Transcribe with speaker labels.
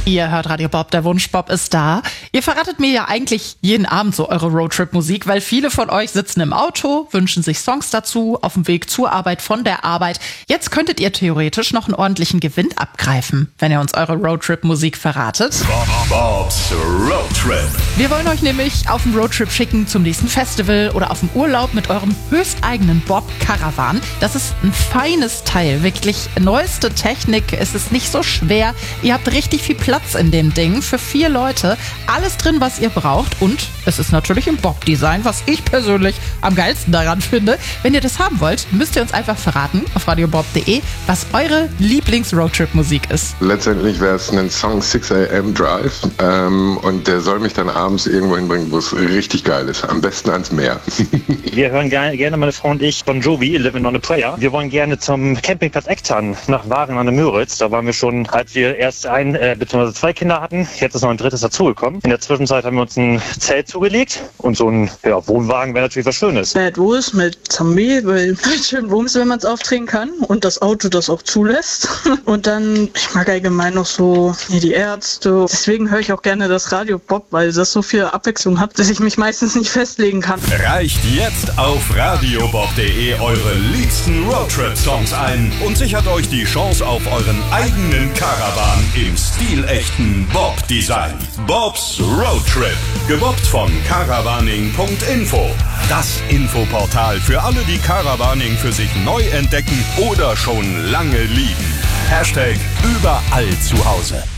Speaker 1: Ihr hört Radio Bob, der Wunschbob ist da. Ihr verratet mir ja eigentlich jeden Abend so eure Roadtrip-Musik, weil viele von euch sitzen im Auto, wünschen sich Songs dazu, auf dem Weg zur Arbeit, von der Arbeit. Jetzt könntet ihr theoretisch noch einen ordentlichen Gewinn abgreifen, wenn ihr uns eure Roadtrip-Musik verratet.
Speaker 2: Bobs Roadtrip.
Speaker 1: Wir wollen euch nämlich auf einen Roadtrip schicken zum nächsten Festival oder auf den Urlaub mit eurem höchsteigenen Bob-Caravan. Das ist ein feines Teil, wirklich neueste Technik. Es ist nicht so schwer. Ihr habt richtig viel Platz in dem Ding für 4 Leute. Alles drin, was ihr braucht. Und es ist natürlich im Bob-Design, was ich persönlich am geilsten daran finde. Wenn ihr das haben wollt, müsst ihr uns einfach verraten auf radiobob.de, was eure Lieblings-Roadtrip-Musik ist.
Speaker 3: Letztendlich wäre es ein Song 6 AM Drive und der soll mich dann abends irgendwo hinbringen, wo es richtig geil ist. Am besten ans Meer.
Speaker 4: Wir hören gerne, meine Frau und ich, Bon Jovi, Living on a Prayer. Wir wollen gerne zum Campingplatz Ecktan nach Waren an der Müritz. Da waren wir schon, als wir erst bzw. 2 Kinder hatten. Jetzt ist noch ein drittes dazugekommen. In der Zwischenzeit haben wir uns ein Zelt zugelegt und so ein Wohnwagen wäre natürlich was Schönes.
Speaker 5: Bad Wolves mit Zombie, weil schön Wumms, wenn man es aufdrehen kann und das Auto das auch zulässt. Und dann, ich mag allgemein noch so die Ärzte. Deswegen höre ich auch gerne das Radio Bob, weil das so viel Abwechslung hat, dass ich mich meistens nicht festlegen kann.
Speaker 2: Reicht jetzt auf radiobob.de eure liebsten Roadtrip-Songs ein und sichert euch die Chance auf euren eigenen Caravan im stilechten Bob-Design. Bobs Roadtrip. Gebobbt von caravaning.info. Das Infoportal für alle, die Caravaning für sich neu entdecken oder schon lange lieben. #überall zu Hause.